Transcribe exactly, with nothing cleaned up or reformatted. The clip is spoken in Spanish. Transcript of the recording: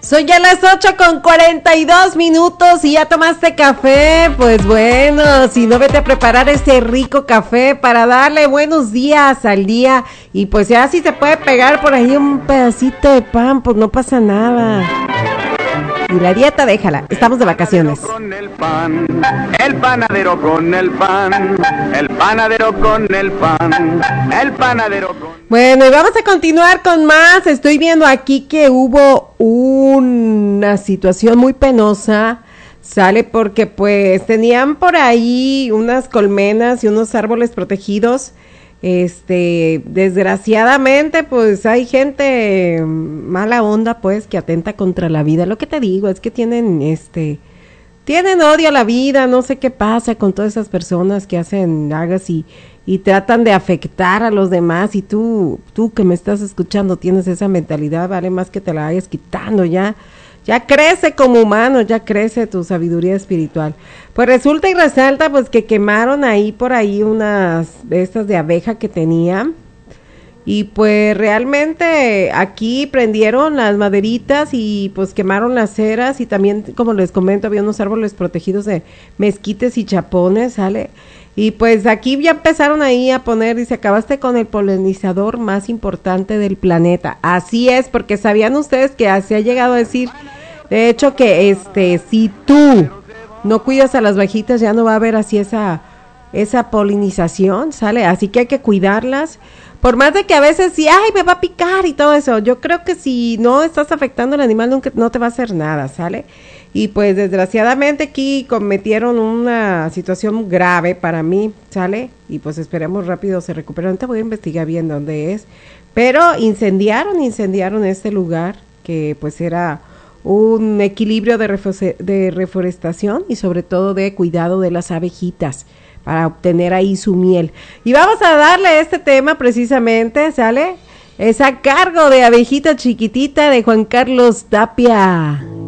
Son ya las ocho con cuarenta y dos minutos y ya tomaste café. Pues bueno, si no, vete a preparar ese rico café para darle buenos días al día. Y pues ya si se puede pegar por ahí un pedacito de pan, pues no pasa nada. Y la dieta déjala, estamos de vacaciones. Con el pan, el panadero con el pan, el panadero con el pan, el panadero con... Bueno, y vamos a continuar con más. Estoy viendo aquí que hubo una situación muy penosa, sale porque pues tenían por ahí unas colmenas y unos árboles protegidos. Este, desgraciadamente, pues hay gente mala onda, pues, que atenta contra la vida. Lo que te digo es que tienen, este, tienen odio a la vida. No sé qué pasa con todas esas personas que hacen hagas y, y tratan de afectar a los demás. Y tú, tú que me estás escuchando, tienes esa mentalidad, vale más que te la vayas quitando ya. Ya crece como humano, ya crece tu sabiduría espiritual. Pues resulta y resalta pues que quemaron ahí por ahí unas de estas de abeja que tenía. Y pues realmente aquí prendieron las maderitas y pues quemaron las ceras y también, como les comento, había unos árboles protegidos de mezquites y chapones, ¿sale? Y pues aquí ya empezaron ahí a poner, dice, acabaste con el polinizador más importante del planeta. Así es, porque sabían ustedes que se ha llegado a decir, de hecho, que este, si tú no cuidas a las abejitas, ya no va a haber así esa, esa polinización, ¿sale? Así que hay que cuidarlas. Por más de que a veces sí, ay, me va a picar y todo eso, yo creo que si no estás afectando al animal, nunca, no te va a hacer nada, ¿sale? Y pues desgraciadamente aquí cometieron una situación grave para mí, ¿sale? Y pues esperemos rápido se recuperen. Ahorita voy a investigar bien dónde es. Pero incendiaron, incendiaron este lugar que pues era un equilibrio de, refo- de reforestación y sobre todo de cuidado de las abejitas para obtener ahí su miel. Y vamos a darle este tema precisamente, ¿sale? Es a cargo de Abejita Chiquitita de Juan Carlos Tapia.